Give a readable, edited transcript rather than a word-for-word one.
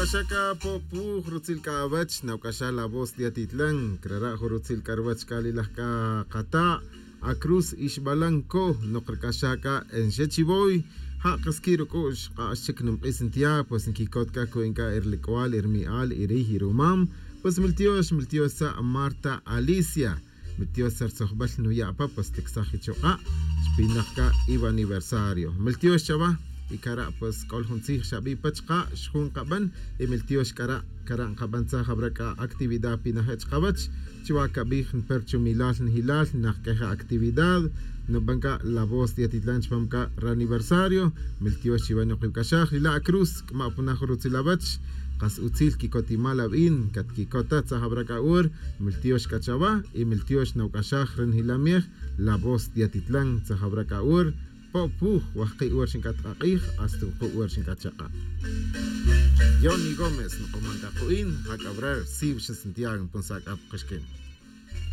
Naukashaka popu rutzil kabach, naukasha la voz de Atitlán, crera rutzil karbach kalilaka kata, a cruz ishbalanco, no kashaka en Shechiboy, ha kaskiro kosh, a sheknum esentia, pues en kikotka koenka erlikual, ermial, irihirumam, pues miltiosa Marta Alicia. Metió ser sohbal no ya pa pues texajicho a spinaka iba aniversario metió chava y cara pues colhunsi shabi pachqa shun qaban y metió cara qaban sa habraka actividad pinahach qabach chiwa kabih perchu milal hilal nakha actividad no banca la voz de Atitlán pamka aniversario metió chivano qibkashah la cruz ma punah rutzilabach Kas utzil kikotimala bin kat kikota tsahabraka ur miltiosh kachaba y miltiosh naukashah renhilamier la voz de Atitlán tsahabraka ur popu waqi ur shinkataqih astu ur shinkatchaqa Johnny Gómez no comanda queen hakabrar sib Santiago ponsak ap qishkin